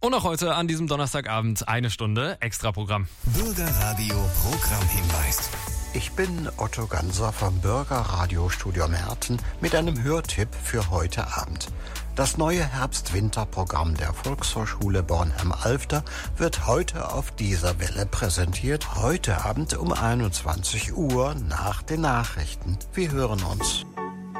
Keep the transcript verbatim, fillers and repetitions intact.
Und auch heute an diesem Donnerstagabend eine Stunde Extraprogramm. Bürgerradio Programmhinweis. Ich bin Otto Ganser vom Bürgerradiostudio Merten mit einem Hörtipp für heute Abend. Das neue Herbst-Winter-Programm der Volkshochschule Bornheim-Alfter wird heute auf dieser Welle präsentiert. Heute Abend um einundzwanzig Uhr nach den Nachrichten. Wir hören uns.